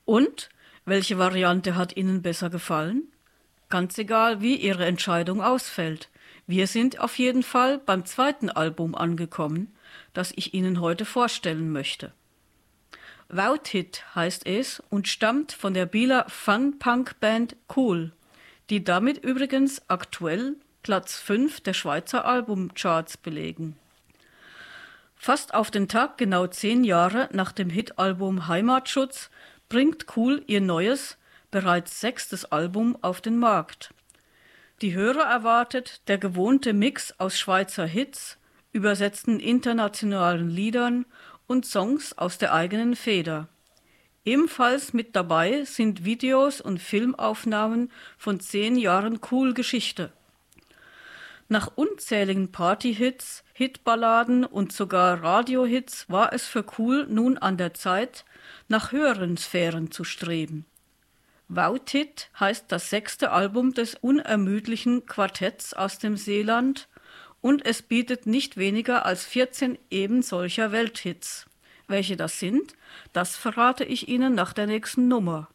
Und welche Variante hat Ihnen besser gefallen? Ganz egal, wie Ihre Entscheidung ausfällt. Wir sind auf jeden Fall beim zweiten Album angekommen, das ich Ihnen heute vorstellen möchte. Wouthit heißt es und stammt von der Bieler Fun-Punk-Band Cool, die damit übrigens aktuell Platz 5 der Schweizer Albumcharts belegen. Fast auf den Tag genau 10 Jahre nach dem Hitalbum Heimatschutz bringt Cool ihr neues, bereits 6. Album auf den Markt. Die Hörer erwartet der gewohnte Mix aus Schweizer Hits, übersetzten internationalen Liedern und Songs aus der eigenen Feder. Ebenfalls mit dabei sind Videos und Filmaufnahmen von 10 Jahren Cool-Geschichte. Nach unzähligen Party-Hits, Hitballaden und sogar Radio-Hits war es für Cool nun an der Zeit, nach höheren Sphären zu streben. Wouthit heißt das 6. Album des unermüdlichen Quartetts aus dem Seeland und es bietet nicht weniger als 14 eben solcher Welthits. Welche das sind, das verrate ich Ihnen nach der nächsten Nummer.